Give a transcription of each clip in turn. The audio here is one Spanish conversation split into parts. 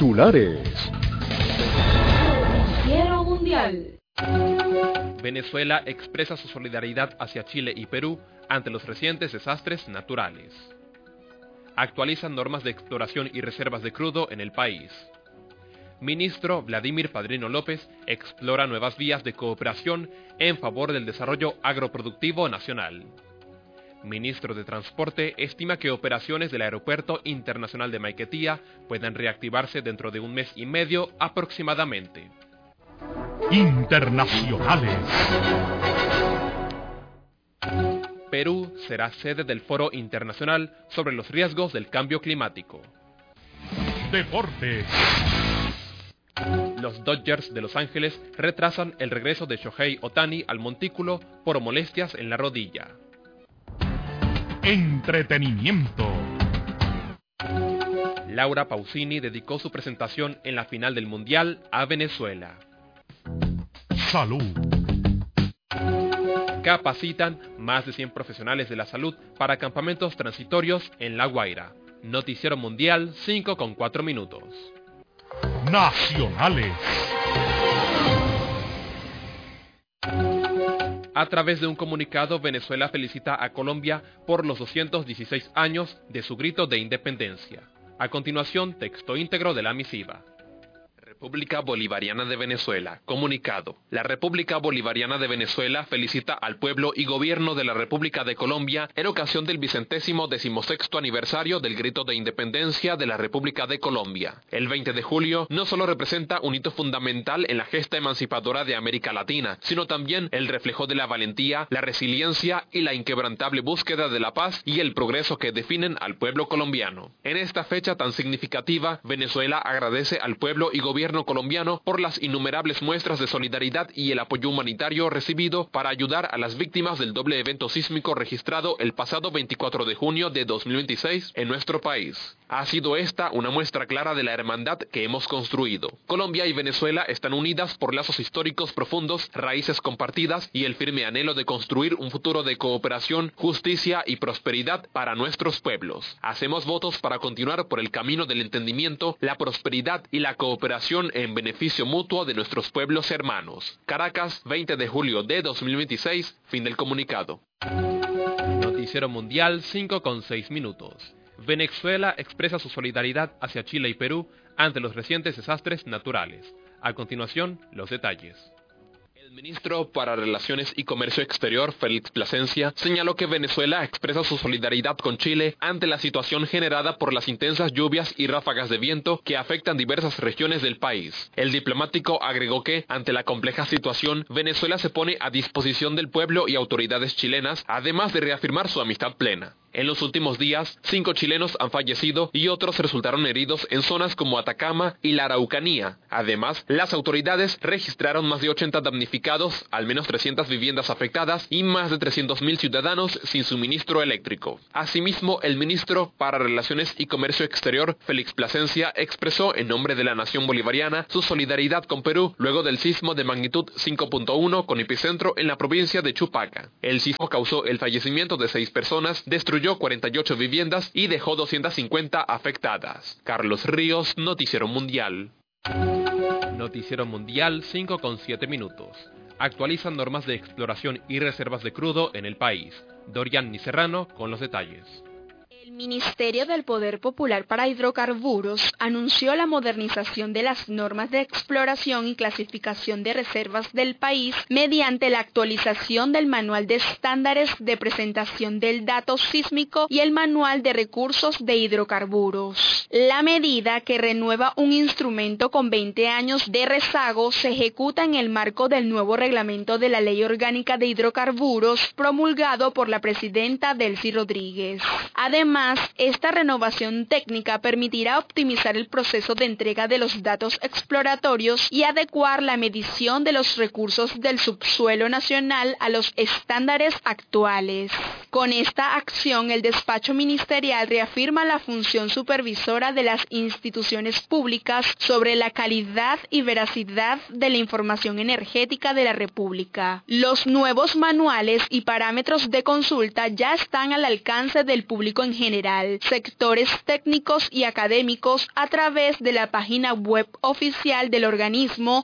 Titulares. Noticiero Mundial. Venezuela expresa su solidaridad hacia Chile y Perú ante los recientes desastres naturales. Actualizan normas de exploración y reservas de crudo en el país. Ministro Vladimir Padrino López explora nuevas vías de cooperación en favor del desarrollo agroproductivo nacional. Ministro de Transporte estima que operaciones del Aeropuerto Internacional de Maiquetía puedan reactivarse dentro de un mes y medio aproximadamente. Internacionales. Perú será sede del Foro Internacional sobre los riesgos del cambio climático. Deportes. Los Dodgers de Los Ángeles retrasan el regreso de Shohei Ohtani al montículo por molestias en la rodilla. Entretenimiento. Laura Pausini dedicó su presentación en la final del Mundial a Venezuela. Salud. Capacitan más de 100 profesionales de la salud para campamentos transitorios en La Guaira. Noticiero Mundial 5:04. Nacionales. A través de un comunicado, Venezuela felicita a Colombia por los 216 años de su grito de independencia. A continuación, texto íntegro de la misiva. República Bolivariana de Venezuela. Comunicado. La República Bolivariana de Venezuela felicita al pueblo y gobierno de la República de Colombia en ocasión del 116º aniversario del Grito de Independencia de la República de Colombia. El 20 de julio no solo representa un hito fundamental en la gesta emancipadora de América Latina, sino también el reflejo de la valentía, la resiliencia y la inquebrantable búsqueda de la paz y el progreso que definen al pueblo colombiano. En esta fecha tan significativa, Venezuela agradece al pueblo y gobierno colombiano por las innumerables muestras de solidaridad y el apoyo humanitario recibido para ayudar a las víctimas del doble evento sísmico registrado el pasado 24 de junio de 2026 en nuestro país. Ha sido esta una muestra clara de la hermandad que hemos construido. Colombia y Venezuela están unidas por lazos históricos profundos, raíces compartidas y el firme anhelo de construir un futuro de cooperación, justicia y prosperidad para nuestros pueblos. Hacemos votos para continuar por el camino del entendimiento, la prosperidad y la cooperación en beneficio mutuo de nuestros pueblos hermanos. Caracas, 20 de julio de 2026, fin del comunicado. Noticiero Mundial 5:06. Venezuela expresa su solidaridad hacia Chile y Perú ante los recientes desastres naturales. A continuación, los detalles. El ministro para Relaciones y Comercio Exterior, Félix Plasencia, señaló que Venezuela expresa su solidaridad con Chile ante la situación generada por las intensas lluvias y ráfagas de viento que afectan diversas regiones del país. El diplomático agregó que, ante la compleja situación, Venezuela se pone a disposición del pueblo y autoridades chilenas, además de reafirmar su amistad plena. En los últimos días, 5 chilenos han fallecido y otros resultaron heridos en zonas como Atacama y la Araucanía. Además, las autoridades registraron más de 80 damnificados, al menos 300 viviendas afectadas y más de 300.000 ciudadanos sin suministro eléctrico. Asimismo, el ministro para Relaciones y Comercio Exterior, Félix Plasencia, expresó en nombre de la nación bolivariana su solidaridad con Perú luego del sismo de magnitud 5.1 con epicentro en la provincia de Chupaca. El sismo causó el fallecimiento de 6 personas, destruyó 48 viviendas y dejó 250 afectadas. Carlos Ríos, Noticiero Mundial. Noticiero Mundial 5:07. Actualizan normas de exploración y reservas de crudo en el país. Dorian Serrano con los detalles. El Ministerio del Poder Popular para Hidrocarburos anunció la modernización de las normas de exploración y clasificación de reservas del país mediante la actualización del Manual de Estándares de Presentación del Dato Sísmico y el Manual de Recursos de Hidrocarburos. La medida, que renueva un instrumento con 20 años de rezago, se ejecuta en el marco del nuevo reglamento de la Ley Orgánica de Hidrocarburos promulgado por la presidenta Delcy Rodríguez. Además, esta renovación técnica permitirá optimizar el proceso de entrega de los datos exploratorios y adecuar la medición de los recursos del subsuelo nacional a los estándares actuales. Con esta acción, el despacho ministerial reafirma la función supervisora Reguladora de las Instituciones Públicas sobre la calidad y veracidad de la información energética de la República. Los nuevos manuales y parámetros de consulta ya están al alcance del público en general, sectores técnicos y académicos a través de la página web oficial del organismo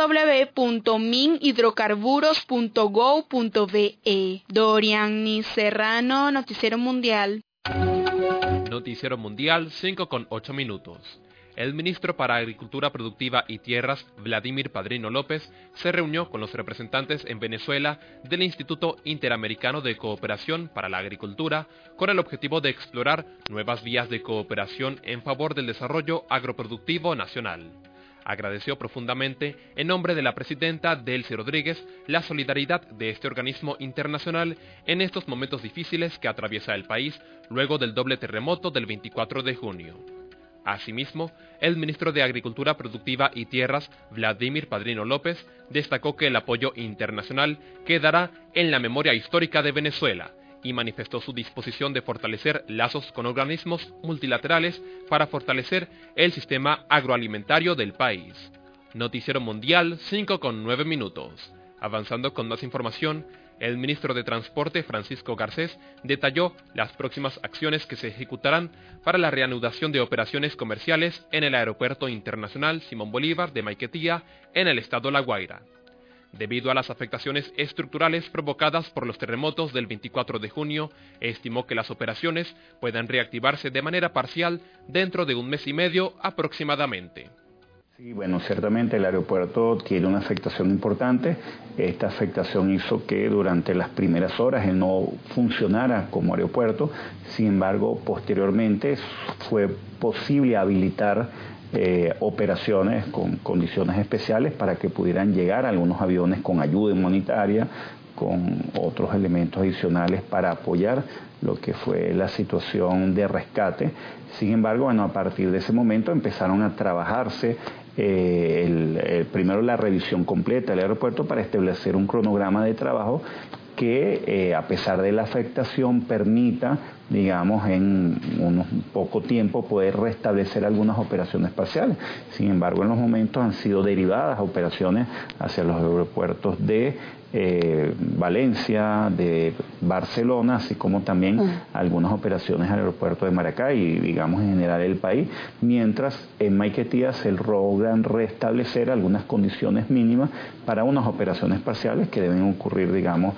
www.minhidrocarburos.gov.be. Dorian Serrano, Noticiero Mundial. Noticiero Mundial, 5:08. El ministro para Agricultura Productiva y Tierras, Vladimir Padrino López, se reunió con los representantes en Venezuela del Instituto Interamericano de Cooperación para la Agricultura con el objetivo de explorar nuevas vías de cooperación en favor del desarrollo agroproductivo nacional. Agradeció profundamente, en nombre de la presidenta Delcy Rodríguez, la solidaridad de este organismo internacional en estos momentos difíciles que atraviesa el país luego del doble terremoto del 24 de junio. Asimismo, el ministro de Agricultura Productiva y Tierras, Vladimir Padrino López, destacó que el apoyo internacional quedará en la memoria histórica de Venezuela y manifestó su disposición de fortalecer lazos con organismos multilaterales para fortalecer el sistema agroalimentario del país. Noticiero Mundial, 5:09. Avanzando con más información, el ministro de Transporte, Francisco Garcés, detalló las próximas acciones que se ejecutarán para la reanudación de operaciones comerciales en el Aeropuerto Internacional Simón Bolívar de Maiquetía, en el estado La Guaira. Debido a las afectaciones estructurales provocadas por los terremotos del 24 de junio, estimó que las operaciones puedan reactivarse de manera parcial dentro de un mes y medio aproximadamente. Sí, bueno, ciertamente el aeropuerto tiene una afectación importante. Esta afectación hizo que durante las primeras horas él no funcionara como aeropuerto. Sin embargo, posteriormente fue posible habilitar operaciones con condiciones especiales para que pudieran llegar algunos aviones con ayuda humanitaria, con otros elementos adicionales para apoyar lo que fue la situación de rescate. Sin embargo, bueno, a partir de ese momento empezaron a trabajarse primero la revisión completa del aeropuerto para establecer un cronograma de trabajo que a pesar de la afectación permita, digamos, en poco tiempo poder restablecer algunas operaciones parciales. Sin embargo, en los momentos han sido derivadas operaciones hacia los aeropuertos de Valencia, de Barcelona, así como también algunas operaciones al aeropuerto de Maracay y, digamos, en general el país, mientras en Maiquetía se logran restablecer algunas condiciones mínimas para unas operaciones parciales que deben ocurrir, digamos,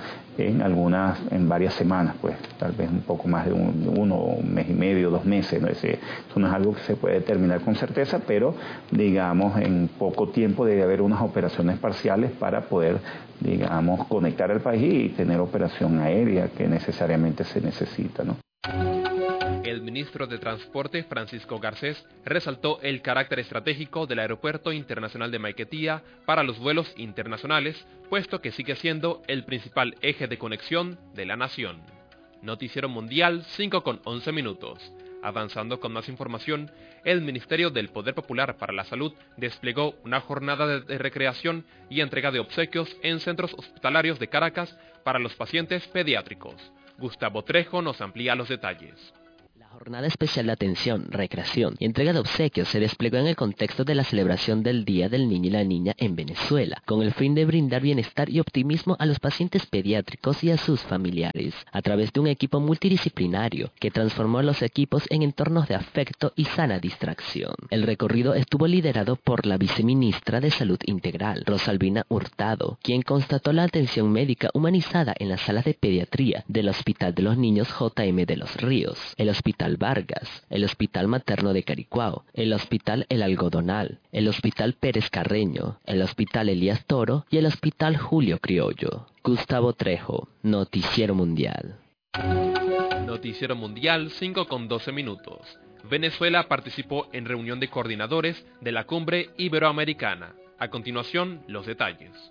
en varias semanas, pues tal vez un poco más de un mes y medio, 2 meses, ¿no? Eso no es algo que se puede determinar con certeza, pero digamos en poco tiempo debe haber unas operaciones parciales para poder, digamos, conectar al país y tener operación aérea que necesariamente se necesita, ¿no? El ministro de Transporte, Francisco Garcés, resaltó el carácter estratégico del Aeropuerto Internacional de Maiquetía para los vuelos internacionales, puesto que sigue siendo el principal eje de conexión de la nación. Noticiero Mundial, 5:11. Avanzando con más información, el Ministerio del Poder Popular para la Salud desplegó una jornada de recreación y entrega de obsequios en centros hospitalarios de Caracas para los pacientes pediátricos. Gustavo Trejo nos amplía los detalles. La jornada especial de atención, recreación y entrega de obsequios se desplegó en el contexto de la celebración del Día del Niño y la Niña en Venezuela, con el fin de brindar bienestar y optimismo a los pacientes pediátricos y a sus familiares, a través de un equipo multidisciplinario que transformó los equipos en entornos de afecto y sana distracción. El recorrido estuvo liderado por la viceministra de Salud Integral, Rosalvina Hurtado, quien constató la atención médica humanizada en las salas de pediatría del Hospital de los Niños J.M. de los Ríos, el Hospital Vargas, el Hospital Materno de Caricuao, el Hospital El Algodonal, el Hospital Pérez Carreño, el Hospital Elías Toro y el Hospital Julio Criollo. Gustavo Trejo, Noticiero Mundial. Noticiero Mundial, 5:12. Venezuela participó en reunión de coordinadores de la Cumbre Iberoamericana. A continuación, los detalles.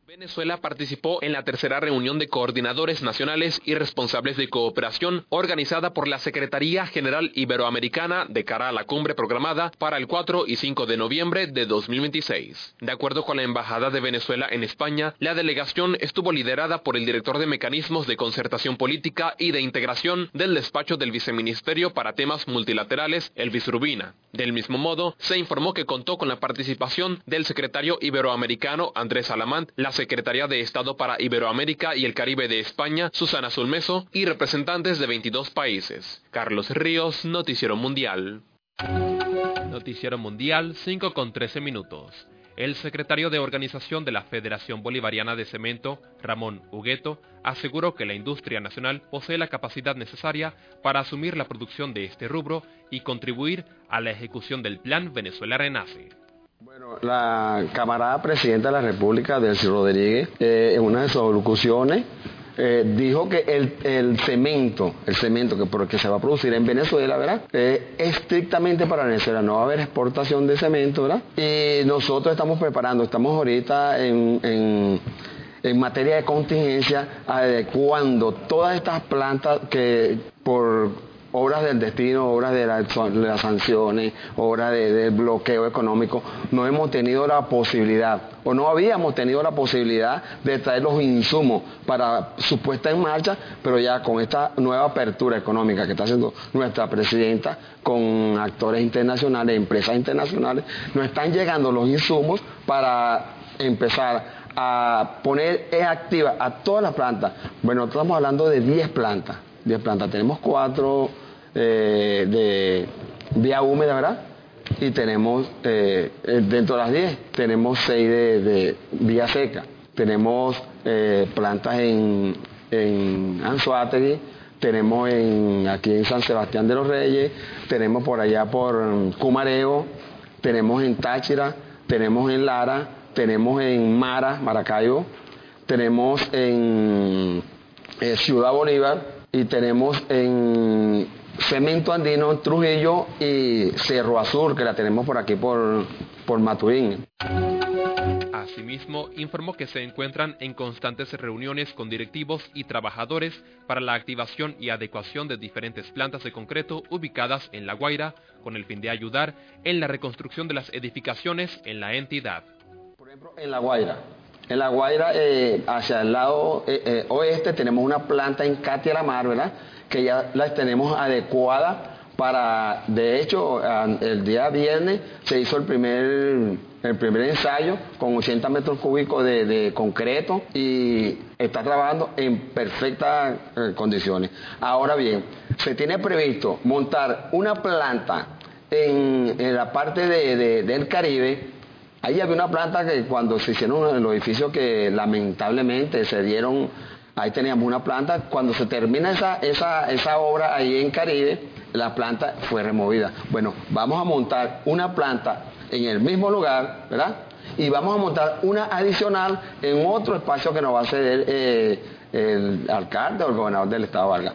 Venezuela participó en la tercera reunión de coordinadores nacionales y responsables de cooperación organizada por la Secretaría General Iberoamericana de cara a la cumbre programada para el 4 y 5 de noviembre de 2026. De acuerdo con la Embajada de Venezuela en España, la delegación estuvo liderada por el director de Mecanismos de Concertación Política y de Integración del despacho del Viceministerio para Temas Multilaterales, Elvis Rubina. Del mismo modo, se informó que contó con la participación del secretario iberoamericano Andrés Alamán, la Secretaría de Estado para Iberoamérica y el Caribe de España, Susana Sulmeso, y representantes de 22 países. Carlos Ríos, Noticiero Mundial. Noticiero Mundial, 5:13. El secretario de Organización de la Federación Bolivariana de Cemento, Ramón Hugueto, aseguró que la industria nacional posee la capacidad necesaria para asumir la producción de este rubro y contribuir a la ejecución del Plan Venezuela Renace. Bueno, la camarada presidenta de la República, Delcy Rodríguez, en una de sus locuciones, dijo que el cemento que se va a producir en Venezuela, ¿verdad? Estrictamente para Venezuela, no va a haber exportación de cemento, ¿verdad? Y nosotros estamos ahorita en materia de contingencia, adecuando todas estas plantas que por obras del destino, obras de las sanciones, obras del bloqueo económico, no hemos tenido la posibilidad, o no habíamos tenido la posibilidad de traer los insumos para su puesta en marcha, pero ya con esta nueva apertura económica que está haciendo nuestra presidenta, con actores internacionales, empresas internacionales, nos están llegando los insumos para empezar a poner activa a todas las plantas. Bueno, estamos hablando de 10 plantas. Tenemos 4 de vía húmeda, ¿verdad? Y tenemos, dentro de las 10, tenemos 6 de vía seca. Tenemos plantas en Anzoátegui, tenemos aquí en San Sebastián de los Reyes, tenemos por allá por Cumareo, tenemos en Táchira, tenemos en Lara, tenemos en Maracaibo, tenemos en Ciudad Bolívar y tenemos en Cemento Andino en Trujillo y Cerro Azul, que la tenemos por aquí por Maturín. Asimismo, informó que se encuentran en constantes reuniones con directivos y trabajadores para la activación y adecuación de diferentes plantas de concreto ubicadas en La Guaira, con el fin de ayudar en la reconstrucción de las edificaciones en la entidad. Por ejemplo, en La Guaira, hacia el lado oeste, tenemos una planta en Catia la Mar, ¿verdad? Que ya las tenemos adecuada para, de hecho, el día viernes se hizo el primer ensayo con 80 metros cúbicos de concreto y está trabajando en perfectas condiciones. Ahora bien, se tiene previsto montar una planta en la parte del Caribe. Ahí había una planta que cuando se hicieron los edificios que lamentablemente se dieron, ahí teníamos una planta. Cuando se termina esa obra ahí en Caribe, la planta fue removida. Bueno, vamos a montar una planta en el mismo lugar, ¿verdad? Y vamos a montar una adicional en otro espacio que nos va a ceder el alcalde o el gobernador del estado Vargas.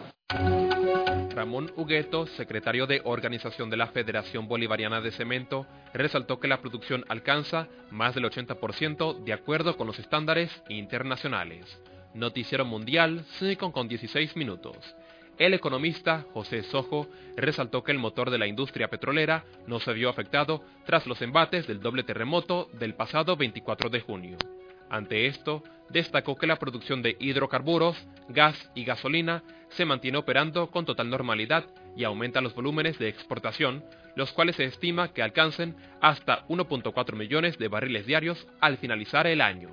Ramón Hugueto, secretario de Organización de la Federación Bolivariana de Cemento, resaltó que la producción alcanza más del 80% de acuerdo con los estándares internacionales. Noticiero Mundial, 5:16. El economista José Sojo resaltó que el motor de la industria petrolera no se vio afectado tras los embates del doble terremoto del pasado 24 de junio. Ante esto, destacó que la producción de hidrocarburos, gas y gasolina se mantiene operando con total normalidad y aumenta los volúmenes de exportación, los cuales se estima que alcancen hasta 1.4 millones de barriles diarios al finalizar el año.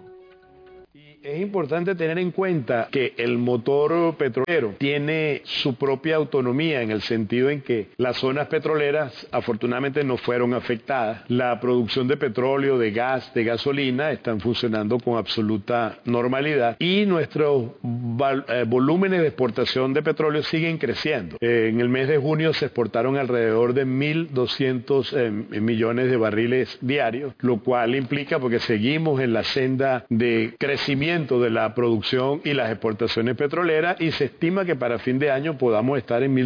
Es importante tener en cuenta que el motor petrolero tiene su propia autonomía en el sentido en que las zonas petroleras afortunadamente no fueron afectadas. La producción de petróleo, de gas, de gasolina están funcionando con absoluta normalidad y nuestros volúmenes de exportación de petróleo siguen creciendo. En el mes de junio se exportaron alrededor de 1.200 millones de barriles diarios, lo cual implica porque seguimos en la senda de crecimiento crecimiento de la producción y las exportaciones petroleras, y se estima que para fin de año podamos estar en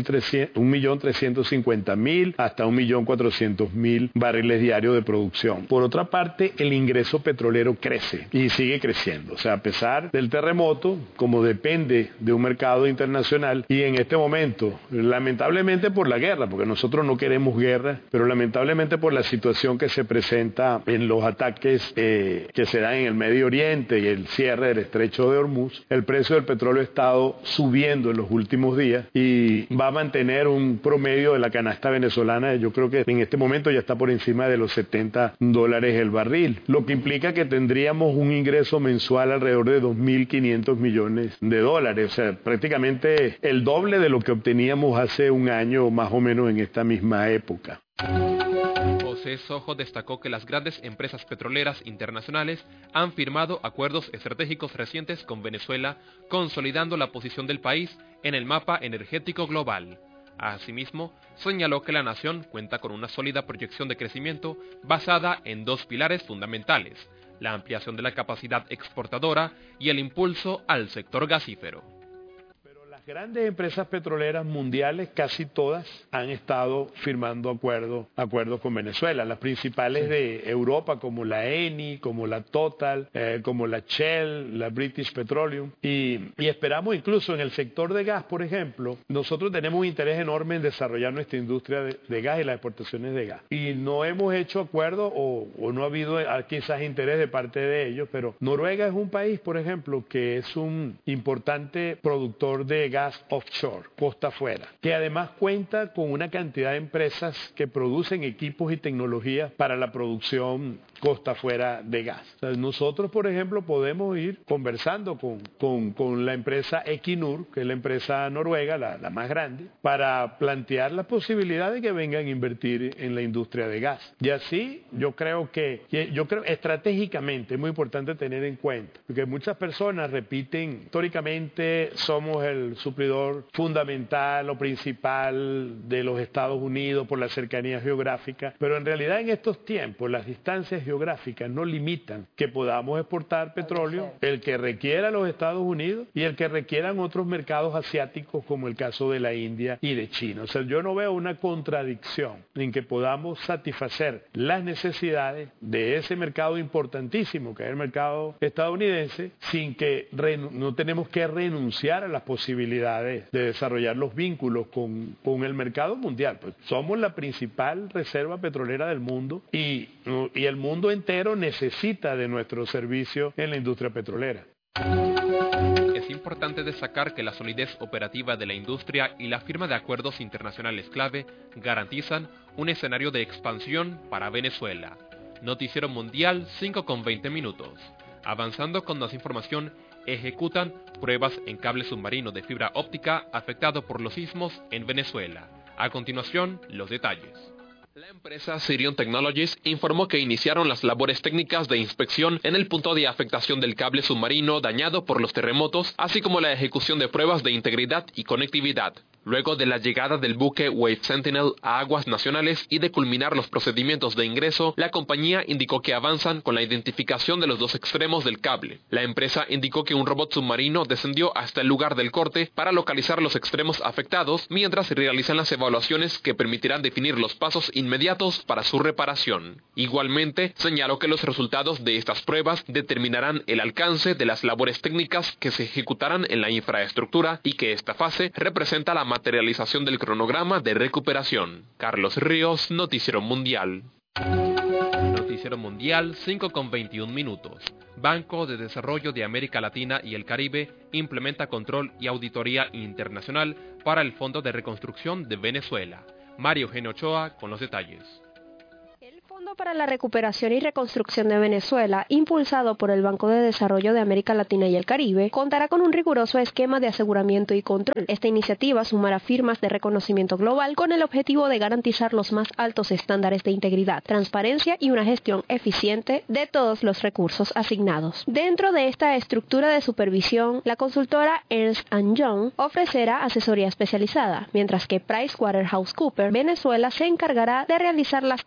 1.350.000 hasta 1.400.000 barriles diarios de producción. Por otra parte, el ingreso petrolero crece y sigue creciendo. O sea, a pesar del terremoto, como depende de un mercado internacional, y en este momento, lamentablemente por la guerra, porque nosotros no queremos guerra, pero lamentablemente por la situación que se presenta en los ataques que se dan en el Medio Oriente y el cierre del estrecho de Hormuz, el precio del petróleo ha estado subiendo en los últimos días y va a mantener un promedio de la canasta venezolana, yo creo que en este momento ya está por encima de los $70 el barril, lo que implica que tendríamos un ingreso mensual alrededor de $2.500 millones, o sea, prácticamente el doble de lo que obteníamos hace un año más o menos en esta misma época. José Sojo destacó que las grandes empresas petroleras internacionales han firmado acuerdos estratégicos recientes con Venezuela, consolidando la posición del país en el mapa energético global. Asimismo, señaló que la nación cuenta con una sólida proyección de crecimiento basada en dos pilares fundamentales: la ampliación de la capacidad exportadora y el impulso al sector gasífero. Grandes empresas petroleras mundiales, casi todas, han estado firmando acuerdos con Venezuela. Las principales de Europa, como la Eni, como la Total, como la Shell, la British Petroleum. Y esperamos incluso en el sector de gas, por ejemplo, nosotros tenemos un interés enorme en desarrollar nuestra industria de gas y las exportaciones de gas. Y no hemos hecho acuerdos o no ha habido quizás interés de parte de ellos, pero Noruega es un país, por ejemplo, que es un importante productor de gas offshore, costa afuera, que además cuenta con una cantidad de empresas que producen equipos y tecnologías para la producción costa afuera de gas. O sea, nosotros, por ejemplo, podemos ir conversando con la empresa Equinor, que es la empresa noruega, la más grande, para plantear la posibilidad de que vengan a invertir en la industria de gas. Y así yo creo estratégicamente es muy importante tener en cuenta, porque muchas personas repiten, históricamente somos el suplidor fundamental o principal de los Estados Unidos por la cercanía geográfica, pero en realidad en estos tiempos las distancias geográficas no limitan que podamos exportar petróleo, el que requiera los Estados Unidos y el que requieran otros mercados asiáticos como el caso de la India y de China. O sea, yo no veo una contradicción en que podamos satisfacer las necesidades de ese mercado importantísimo que es el mercado estadounidense sin que no tenemos que renunciar a las posibilidades de desarrollar los vínculos con el mercado mundial. Pues somos la principal reserva petrolera del mundo y el mundo entero necesita de nuestro servicio en la industria petrolera. Es importante destacar que la solidez operativa de la industria y la firma de acuerdos internacionales clave garantizan un escenario de expansión para Venezuela. Noticiero Mundial 5:20. Avanzando con más información, ejecutan pruebas en cable submarino de fibra óptica afectado por los sismos en Venezuela. A continuación, los detalles. La empresa Sirion Technologies informó que iniciaron las labores técnicas de inspección en el punto de afectación del cable submarino dañado por los terremotos, así como la ejecución de pruebas de integridad y conectividad. Luego de la llegada del buque Wave Sentinel a aguas nacionales y de culminar los procedimientos de ingreso, la compañía indicó que avanzan con la identificación de los dos extremos del cable. La empresa indicó que un robot submarino descendió hasta el lugar del corte para localizar los extremos afectados, mientras se realizan las evaluaciones que permitirán definir los pasos inmediatos para su reparación. Igualmente, señaló que los resultados de estas pruebas determinarán el alcance de las labores técnicas que se ejecutarán en la infraestructura y que esta fase representa la materialización del cronograma de recuperación. Carlos Ríos, Noticiero Mundial. Noticiero Mundial 5:21. Banco de Desarrollo de América Latina y el Caribe implementa control y auditoría internacional para el Fondo de Reconstrucción de Venezuela. Mario Eugenio Ochoa con los detalles. El Fondo para la Recuperación y Reconstrucción de Venezuela, impulsado por el Banco de Desarrollo de América Latina y el Caribe, contará con un riguroso esquema de aseguramiento y control. Esta iniciativa sumará firmas de reconocimiento global con el objetivo de garantizar los más altos estándares de integridad, transparencia y una gestión eficiente de todos los recursos asignados. Dentro de esta estructura de supervisión, la consultora Ernst & Young ofrecerá asesoría especializada, mientras que PricewaterhouseCoopers Venezuela se encargará de realizar las auditorías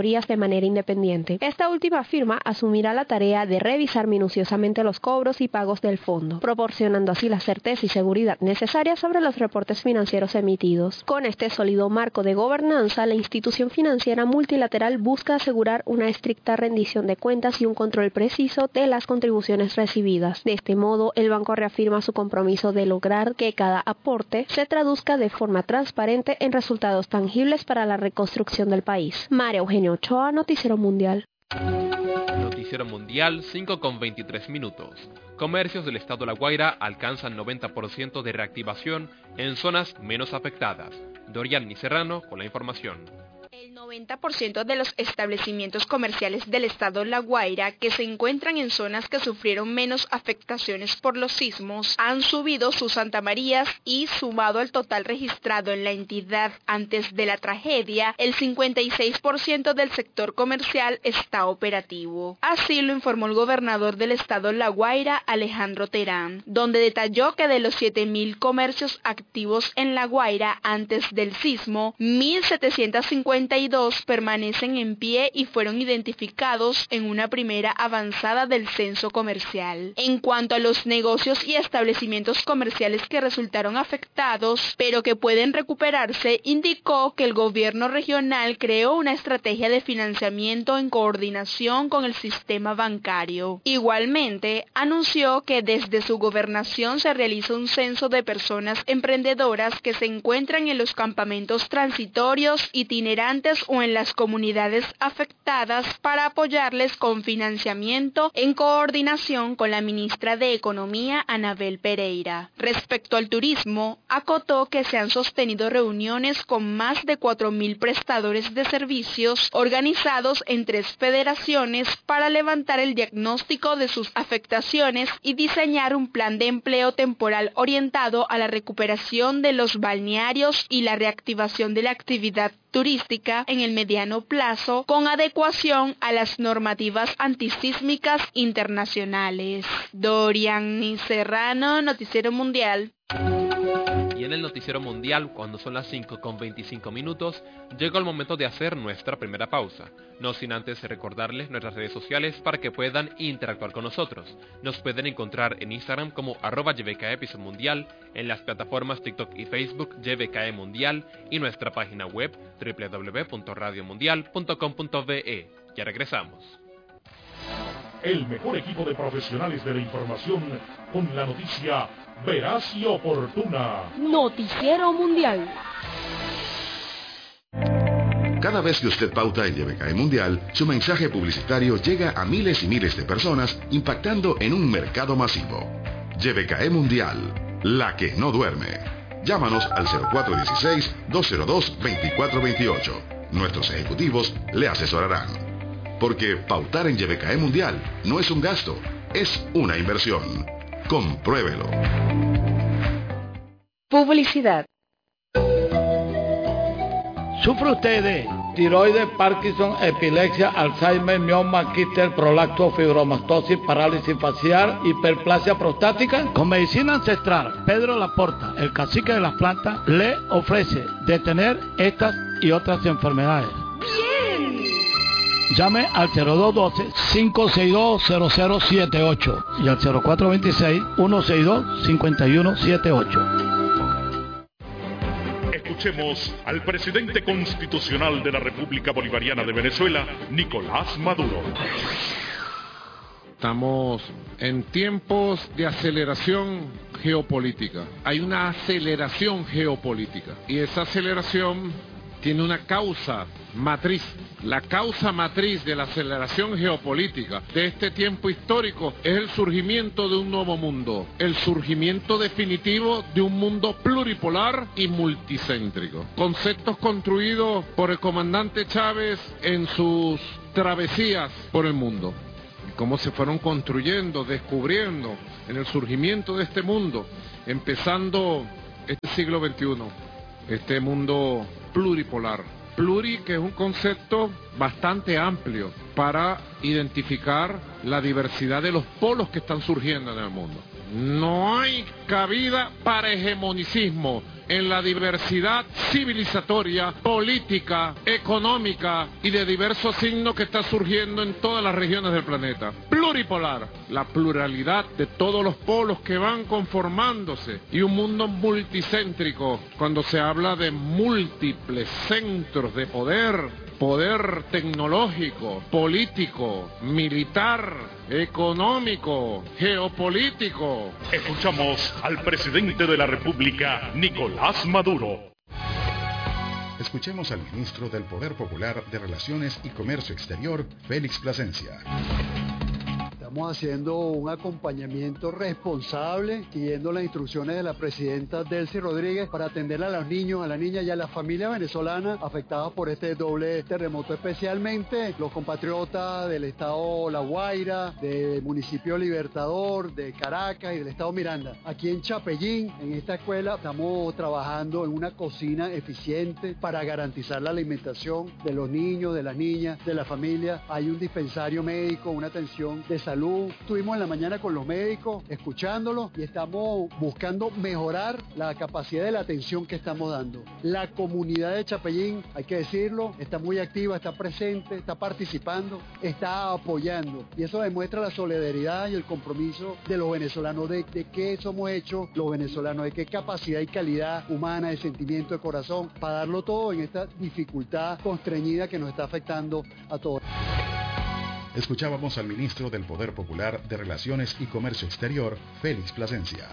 auditorías de manera independiente. Esta última firma asumirá la tarea de revisar minuciosamente los cobros y pagos del fondo, proporcionando así la certeza y seguridad necesaria sobre los reportes financieros emitidos. Con este sólido marco de gobernanza, la institución financiera multilateral busca asegurar una estricta rendición de cuentas y un control preciso de las contribuciones recibidas. De este modo, el banco reafirma su compromiso de lograr que cada aporte se traduzca de forma transparente en resultados tangibles para la reconstrucción del país. María Eugenia Ochoa, Noticiero Mundial. Noticiero Mundial, 5:23. Comercios del estado La Guaira alcanzan 90% de reactivación en zonas menos afectadas. Dorian Serrano con la información. El 90% de los establecimientos comerciales del estado La Guaira que se encuentran en zonas que sufrieron menos afectaciones por los sismos han subido sus santamarías y, sumado al total registrado en la entidad antes de la tragedia, el 56% del sector comercial está operativo. Así lo informó el gobernador del estado La Guaira, Alejandro Terán, donde detalló que de los 7.000 comercios activos en La Guaira antes del sismo, 1.752 permanecen en pie y fueron identificados en una primera avanzada del censo comercial. En cuanto a los negocios y establecimientos comerciales que resultaron afectados, pero que pueden recuperarse, indicó que el gobierno regional creó una estrategia de financiamiento en coordinación con el sistema bancario. Igualmente, anunció que desde su gobernación se realiza un censo de personas emprendedoras que se encuentran en los campamentos transitorios, itinerantes o en las comunidades afectadas para apoyarles con financiamiento en coordinación con la ministra de Economía, Anabel Pereira. Respecto al turismo, acotó que se han sostenido reuniones con más de 4.000 prestadores de servicios organizados en 3 federaciones para levantar el diagnóstico de sus afectaciones y diseñar un plan de empleo temporal orientado a la recuperación de los balnearios y la reactivación de la actividad turística en el mediano plazo con adecuación a las normativas antisísmicas internacionales. Dorian Serrano, Noticiero Mundial. Y en el Noticiero Mundial, cuando son las 5:25, llegó el momento de hacer nuestra primera pausa. No sin antes recordarles nuestras redes sociales para que puedan interactuar con nosotros. Nos pueden encontrar en Instagram como @YBKE_Mundial, en las plataformas TikTok y Facebook YBKE Mundial y nuestra página web www.radiomundial.com.be. Ya regresamos. El mejor equipo de profesionales de la información con la noticia veraz y oportuna. Noticiero Mundial. Cada vez que usted pauta en YBKE Mundial, su mensaje publicitario llega a miles y miles de personas, impactando en un mercado masivo. YBKE Mundial, la que no duerme. Llámanos al 0416-202-2428. Nuestros ejecutivos le asesorarán. Porque pautar en YBKE Mundial no es un gasto, es una inversión. Compruébelo. Publicidad. ¿Sufre usted de tiroides, Parkinson, epilepsia, Alzheimer, mioma, quiste, prolacto, fibromastosis, parálisis facial, hiperplasia prostática? Con medicina ancestral, Pedro Laporta, el cacique de las plantas, le ofrece detener estas y otras enfermedades. ¡Bien! Llame al 0212-562-0078 y al 0426-162-5178. Escuchemos al presidente constitucional de la República Bolivariana de Venezuela, Nicolás Maduro. Estamos en tiempos de aceleración geopolítica. Hay una aceleración geopolítica y esa aceleración tiene una causa matriz. La causa matriz de la aceleración geopolítica de este tiempo histórico es el surgimiento de un nuevo mundo, el surgimiento definitivo de un mundo pluripolar y multicéntrico. Conceptos construidos por el comandante Chávez en sus travesías por el mundo. Cómo se fueron construyendo, descubriendo en el surgimiento de este mundo, empezando este siglo XXI, este mundo pluripolar. Pluri, que es un concepto bastante amplio para identificar la diversidad de los polos que están surgiendo en el mundo. No hay cabida para hegemonicismo en la diversidad civilizatoria, política, económica y de diversos signos que está surgiendo en todas las regiones del planeta. Pluripolar, la pluralidad de todos los polos que van conformándose, y un mundo multicéntrico cuando se habla de múltiples centros de poder tecnológico, político, militar, económico, geopolítico. Escuchamos al presidente de la República, Nicolás Maduro. Escuchemos al ministro del Poder Popular de Relaciones y Comercio Exterior, Félix Plasencia. Estamos haciendo un acompañamiento responsable, siguiendo las instrucciones de la presidenta Delcy Rodríguez para atender a los niños, a las niñas y a las familias venezolanas afectadas por este doble terremoto, especialmente los compatriotas del estado La Guaira, del municipio Libertador, de Caracas y del estado Miranda. Aquí en Chapellín, en esta escuela, estamos trabajando en una cocina eficiente para garantizar la alimentación de los niños, de las niñas, de la familia. Hay un dispensario médico, una atención de salud. Estuvimos en la mañana con los médicos, escuchándolos, y estamos buscando mejorar la capacidad de la atención que estamos dando. La comunidad de Chapellín, hay que decirlo, está muy activa, está presente, está participando, está apoyando. Y eso demuestra la solidaridad y el compromiso de los venezolanos, de qué somos hechos los venezolanos, de qué capacidad y calidad humana, de sentimiento, de corazón, para darlo todo en esta dificultad constreñida que nos está afectando a todos. Escuchábamos al ministro del Poder Popular de Relaciones y Comercio Exterior, Félix Plasencia.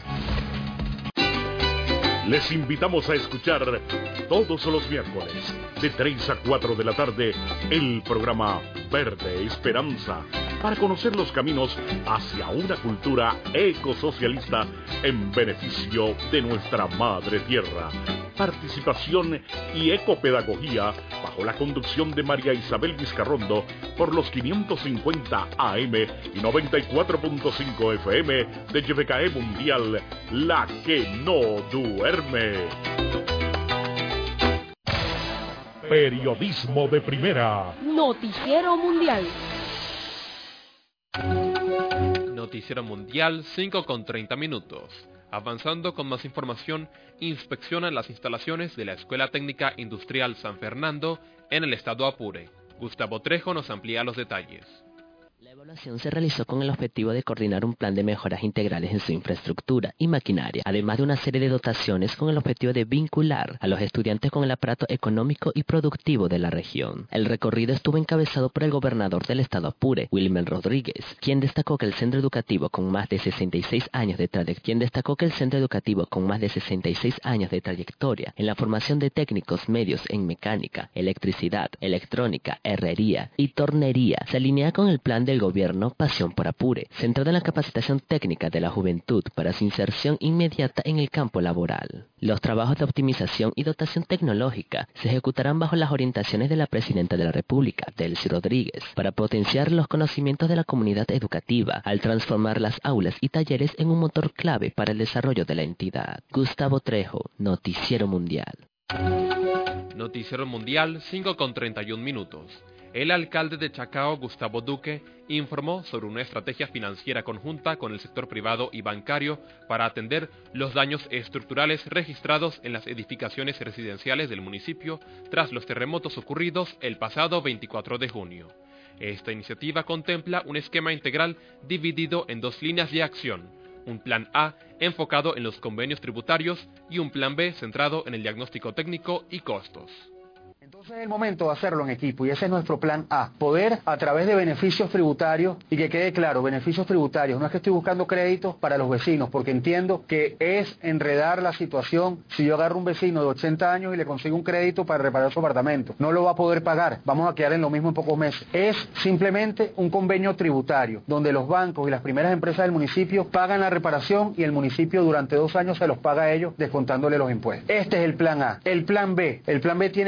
Les invitamos a escuchar todos los miércoles, de 3 a 4 de la tarde, el programa Verde Esperanza, para conocer los caminos hacia una cultura ecosocialista en beneficio de nuestra madre tierra. Participación y ecopedagogía bajo la conducción de María Isabel Vizcarrondo por los 550 AM y 94.5 FM de YBKE Mundial, la que no duerme. Periodismo de primera. Noticiero Mundial. Noticiero Mundial, 5:30. Avanzando con más información, inspeccionan las instalaciones de la Escuela Técnica Industrial San Fernando en el estado Apure. Gustavo Trejo nos amplía los detalles. La evaluación se realizó con el objetivo de coordinar un plan de mejoras integrales en su infraestructura y maquinaria, además de una serie de dotaciones con el objetivo de vincular a los estudiantes con el aparato económico y productivo de la región. El recorrido estuvo encabezado por el gobernador del estado Apure, Wilmer Rodríguez, quien destacó que el centro educativo con más de 66 años de trayectoria en la formación de técnicos medios en mecánica, electricidad, electrónica, herrería y tornería se alinea con el plan del gobierno Pasión por Apure, centrado en la capacitación técnica de la juventud para su inserción inmediata en el campo laboral. Los trabajos de optimización y dotación tecnológica se ejecutarán bajo las orientaciones de la Presidenta de la República, Delcy Rodríguez, para potenciar los conocimientos de la comunidad educativa al transformar las aulas y talleres en un motor clave para el desarrollo de la entidad. Gustavo Trejo, Noticiero Mundial. Noticiero Mundial, 5:31. El alcalde de Chacao, Gustavo Duque, informó sobre una estrategia financiera conjunta con el sector privado y bancario para atender los daños estructurales registrados en las edificaciones residenciales del municipio tras los terremotos ocurridos el pasado 24 de junio. Esta iniciativa contempla un esquema integral dividido en dos líneas de acción: un plan A enfocado en los convenios tributarios y un plan B centrado en el diagnóstico técnico y costos. Entonces es el momento de hacerlo en equipo y ese es nuestro plan A, poder a través de beneficios tributarios, y que quede claro, beneficios tributarios, no es que estoy buscando créditos para los vecinos, porque entiendo que es enredar la situación. Si yo agarro un vecino de 80 años y le consigo un crédito para reparar su apartamento, no lo va a poder pagar, vamos a quedar en lo mismo en pocos meses. Es simplemente un convenio tributario, donde los bancos y las primeras empresas del municipio pagan la reparación y el municipio durante 2 años se los paga a ellos descontándole los impuestos. Este es el plan A. El plan B tiene que ver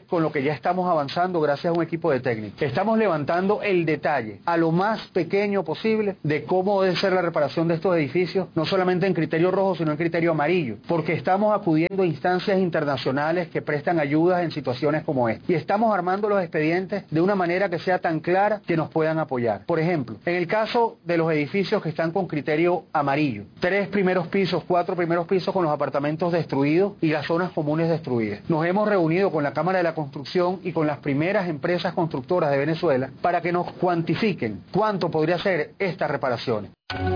con lo que ya estamos avanzando gracias a un equipo de técnicos. Estamos levantando el detalle a lo más pequeño posible de cómo debe ser la reparación de estos edificios, no solamente en criterio rojo, sino en criterio amarillo, porque estamos acudiendo a instancias internacionales que prestan ayudas en situaciones como esta. Y estamos armando los expedientes de una manera que sea tan clara que nos puedan apoyar. Por ejemplo, en el caso de los edificios que están con criterio amarillo, 3 primeros pisos, 4 primeros pisos con los apartamentos destruidos y las zonas comunes destruidas. Nos hemos reunido con la Cámara de la Construcción y con las primeras empresas constructoras de Venezuela para que nos cuantifiquen cuánto podría ser estas reparaciones.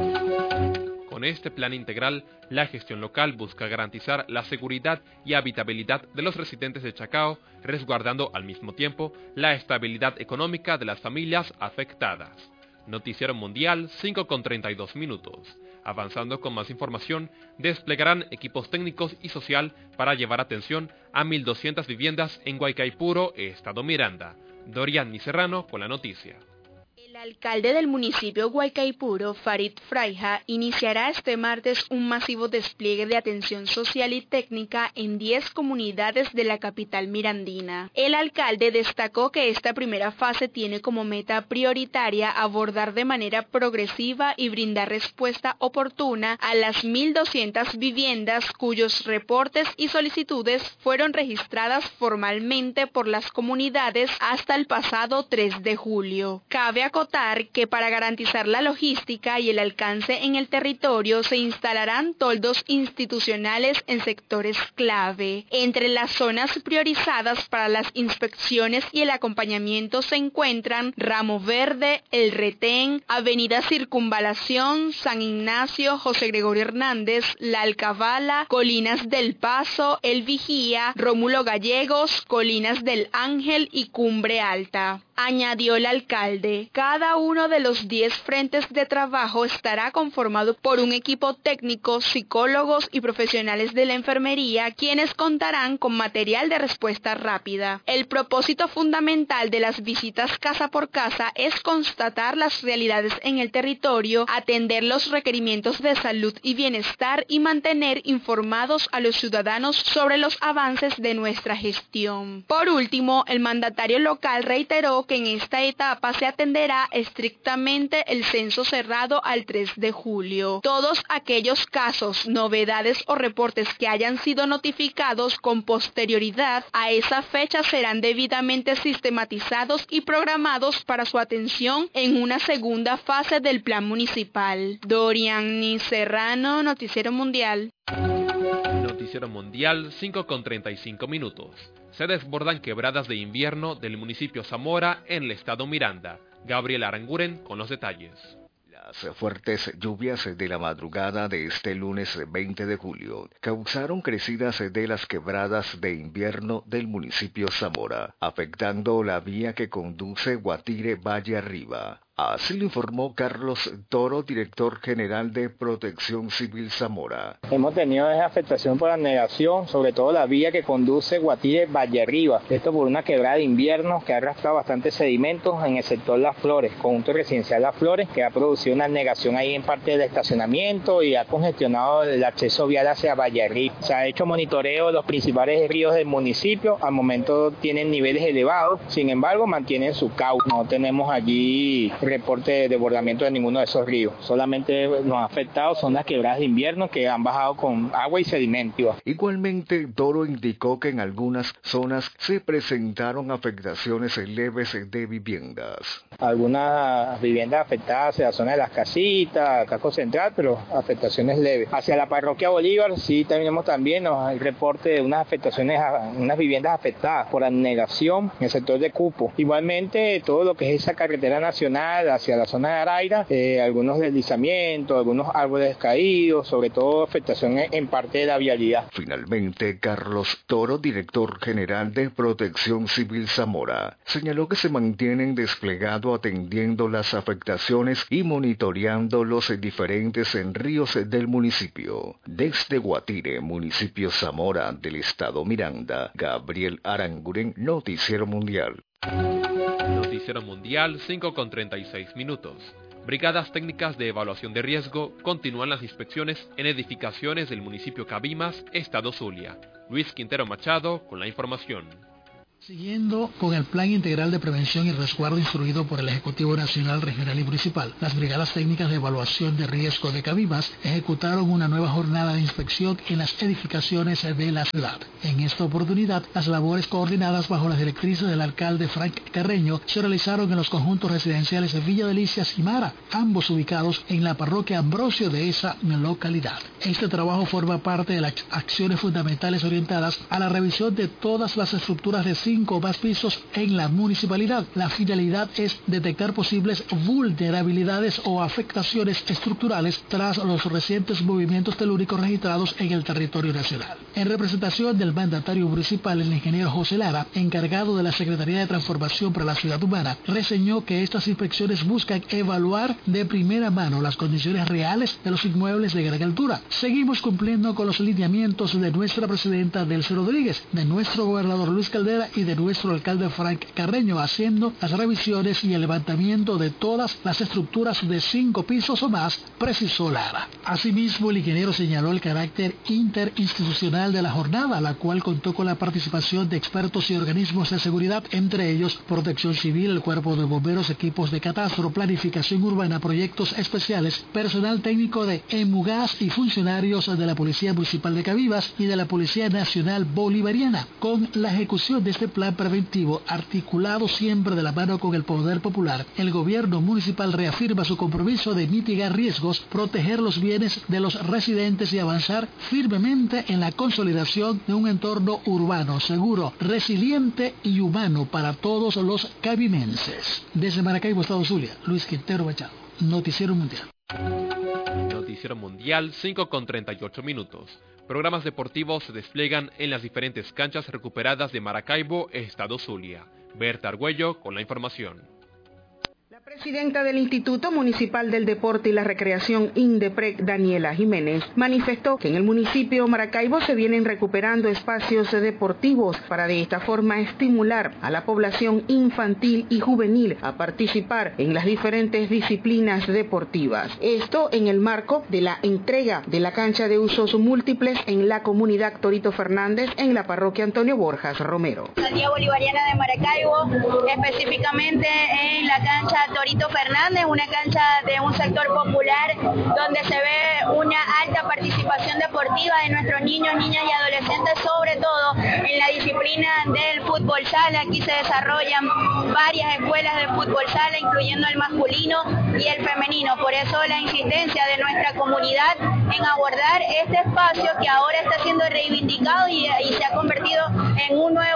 Con este plan integral, la gestión local busca garantizar la seguridad y habitabilidad de los residentes de Chacao, resguardando al mismo tiempo la estabilidad económica de las familias afectadas. Noticiero Mundial, 5:32 minutos. Avanzando con más información, desplegarán equipos técnicos y social para llevar atención a 1.200 viviendas en Guaycaipuro, Estado Miranda. Dorian Serrano con la noticia. El alcalde del municipio Guaycaipuro, Farid Fraija, iniciará este martes un masivo despliegue de atención social y técnica en 10 comunidades de la capital mirandina. El alcalde destacó que esta primera fase tiene como meta prioritaria abordar de manera progresiva y brindar respuesta oportuna a las 1.200 viviendas cuyos reportes y solicitudes fueron registradas formalmente por las comunidades hasta el pasado 3 de julio. Cabe acotar que para garantizar la logística y el alcance en el territorio se instalarán toldos institucionales en sectores clave. Entre las zonas priorizadas para las inspecciones y el acompañamiento se encuentran Ramo Verde, El Retén, Avenida Circunvalación, San Ignacio, José Gregorio Hernández, La Alcabala, Colinas del Paso, El Vigía, Rómulo Gallegos, Colinas del Ángel y Cumbre Alta. Añadió el alcalde, cada uno de los 10 frentes de trabajo estará conformado por un equipo técnico, psicólogos y profesionales de la enfermería, quienes contarán con material de respuesta rápida. El propósito fundamental de las visitas casa por casa es constatar las realidades en el territorio, atender los requerimientos de salud y bienestar y mantener informados a los ciudadanos sobre los avances de nuestra gestión. Por último, el mandatario local reiteró que en esta etapa se atenderá estrictamente el censo cerrado al 3 de julio. Todos aquellos casos, novedades o reportes que hayan sido notificados con posterioridad a esa fecha serán debidamente sistematizados y programados para su atención en una segunda fase del plan municipal. Dorian Serrano, Noticiero Mundial. Noticiero Mundial, 5:35 minutos. Se desbordan quebradas de invierno del municipio Zamora en el estado Miranda. Gabriel Aranguren con los detalles. Las fuertes lluvias de la madrugada de este lunes 20 de julio causaron crecidas de las quebradas de invierno del municipio Zamora, afectando la vía que conduce Guatire Valle Arriba. Así lo informó Carlos Toro, director general de Protección Civil Zamora. Hemos tenido esa afectación por anegación, sobre todo la vía que conduce Guatire Valle Arriba. Esto por una quebrada de invierno que ha arrastrado bastantes sedimentos en el sector Las Flores, conjunto residencial Las Flores, que ha producido una anegación ahí en parte del estacionamiento y ha congestionado el acceso vial hacia Valle Arriba. Se ha hecho monitoreo de los principales ríos del municipio. Al momento tienen niveles elevados, sin embargo mantienen su cauce. No tenemos allí reporte de desbordamiento de ninguno de esos ríos. Solamente nos afectados son las quebradas de invierno que han bajado con agua y sedimento. Igualmente, Toro indicó que en algunas zonas se presentaron afectaciones leves de viviendas. Algunas viviendas afectadas hacia la zona de las casitas, casco central, pero afectaciones leves. Hacia la parroquia Bolívar sí tenemos también el reporte de unas afectaciones, unas viviendas afectadas por anegación en el sector de Cupo. Igualmente, todo lo que es esa carretera nacional hacia la zona de Araira, algunos deslizamientos, algunos árboles caídos, sobre todo afectaciones en parte de la vialidad. Finalmente, Carlos Toro, director general de Protección Civil Zamora, señaló que se mantienen desplegados atendiendo las afectaciones y monitoreando los diferentes ríos del municipio. Desde Guatire, municipio Zamora del estado Miranda, Gabriel Aranguren, Noticiero Mundial. Noticiero Mundial, 5:36 minutos. Brigadas técnicas de evaluación de riesgo continúan las inspecciones en edificaciones del municipio Cabimas, estado Zulia. Luis Quintero Machado con la información. Siguiendo con el Plan Integral de Prevención y Resguardo instruido por el Ejecutivo Nacional, Regional y Municipal, las Brigadas Técnicas de Evaluación de Riesgo de Cabivas ejecutaron una nueva jornada de inspección en las edificaciones de la ciudad. En esta oportunidad, las labores coordinadas bajo las directrices del alcalde Frank Carreño se realizaron en los conjuntos residenciales de Villa Delicias y Mara, ambos ubicados en la parroquia Ambrosio de esa localidad. Este trabajo forma parte de las acciones fundamentales orientadas a la revisión de todas las estructuras de 5 o más pisos en la municipalidad. La finalidad es detectar posibles vulnerabilidades o afectaciones estructurales tras los recientes movimientos telúricos registrados en el territorio nacional. En representación del mandatario municipal, el ingeniero José Lara, encargado de la Secretaría de Transformación para la Ciudad Humana, reseñó que estas inspecciones buscan evaluar de primera mano las condiciones reales de los inmuebles de gran altura. Seguimos cumpliendo con los lineamientos de nuestra presidenta Delcy Rodríguez, de nuestro gobernador Luis Caldera y de nuestro alcalde Frank Carreño, haciendo las revisiones y el levantamiento de todas las estructuras de 5 pisos o más, precisó Lara. Asimismo, el ingeniero señaló el carácter interinstitucional de la jornada, la cual contó con la participación de expertos y organismos de seguridad, entre ellos Protección Civil, el Cuerpo de Bomberos, equipos de catastro, planificación urbana, proyectos especiales, personal técnico de EMUGAS y funcionarios de la Policía Municipal de Cabivas y de la Policía Nacional Bolivariana, con la ejecución de este plan preventivo articulado siempre de la mano con el poder popular. El gobierno municipal reafirma su compromiso de mitigar riesgos, proteger los bienes de los residentes y avanzar firmemente en la consolidación de un entorno urbano seguro, resiliente y humano para todos los cabimenses. Desde Maracaibo, Estado Zulia, Luis Quintero Machado, Noticiero Mundial. Noticiero Mundial, 5:38. Programas deportivos se despliegan en las diferentes canchas recuperadas de Maracaibo, Estado Zulia. Berta Argüello con la información. La presidenta del Instituto Municipal del Deporte y la Recreación INDEPREC, Daniela Jiménez, manifestó que en el municipio Maracaibo se vienen recuperando espacios deportivos para de esta forma estimular a la población infantil y juvenil a participar en las diferentes disciplinas deportivas. Esto en el marco de la entrega de la cancha de usos múltiples en la comunidad Torito Fernández en la parroquia Antonio Borjas Romero. La Alcaldía Bolivariana de Maracaibo, específicamente en la cancha Torito Fernández, una cancha de un sector popular donde se ve una alta participación deportiva de nuestros niños, niñas y adolescentes, sobre todo en la disciplina del fútbol sala. Aquí se desarrollan varias escuelas de fútbol sala, incluyendo el masculino y el femenino. Por eso la insistencia de nuestra comunidad en abordar este espacio que ahora está siendo reivindicado y se ha convertido en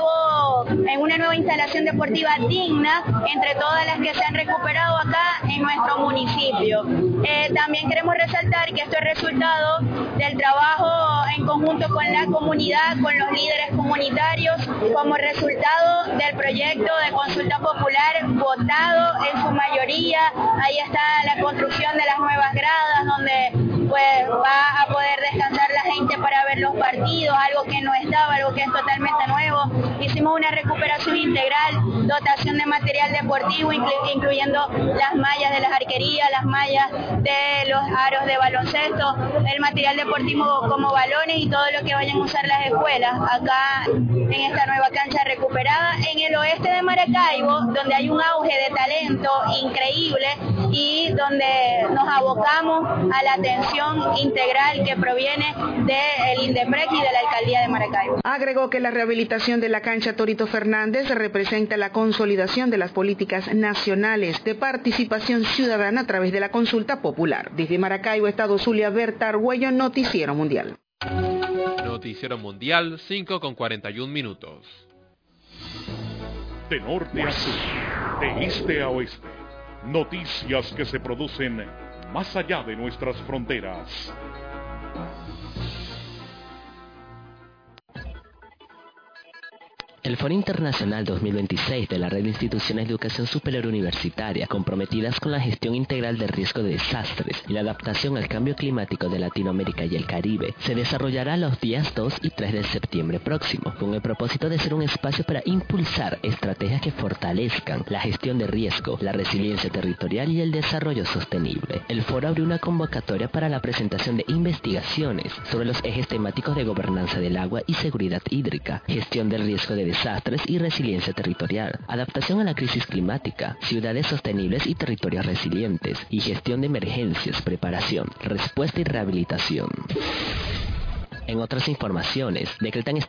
una nueva instalación deportiva digna entre todas las que se han recuperado acá en nuestro municipio. También queremos resaltar que esto es resultado del trabajo en conjunto con la comunidad, con los líderes comunitarios, como resultado del proyecto de consulta popular votado en su mayoría. Ahí está la construcción de las nuevas gradas, donde pues va a poder descansar la gente para ver los partidos, algo que no estaba, algo que es totalmente nuevo. Hicimos una recuperación integral, dotación de material deportivo, incluyendo las mallas de las arquerías, las mallas de los aros de baloncesto, el material deportivo como balones y todo lo que vayan a usar las escuelas acá en esta nueva cancha recuperada en el oeste de Maracaibo, donde hay un auge de talento increíble y donde nos abocamos a la atención integral que proviene del INDEPREC y de la Alcaldía de Maracaibo. Agregó que la rehabilitación de la cancha Torito Fernández representa la consolidación de las políticas nacionales de participación ciudadana a través de la consulta popular. Desde Maracaibo, Estado Zulia, Berta Argüello, Noticiero Mundial. Noticiero Mundial, 5:41. De norte a sur, de este a oeste, noticias que se producen más allá de nuestras fronteras. El Foro Internacional 2026 de la Red de Instituciones de Educación Superior Universitaria, comprometidas con la gestión integral del riesgo de desastres y la adaptación al cambio climático de Latinoamérica y el Caribe, se desarrollará los días 2 y 3 de septiembre próximo, con el propósito de ser un espacio para impulsar estrategias que fortalezcan la gestión de riesgo, la resiliencia territorial y el desarrollo sostenible. El foro abrió una convocatoria para la presentación de investigaciones sobre los ejes temáticos de gobernanza del agua y seguridad hídrica, gestión del riesgo de desastres desastres y resiliencia territorial, adaptación a la crisis climática, ciudades sostenibles y territorios resilientes, y gestión de emergencias, preparación, respuesta y rehabilitación. En otras informaciones, decretan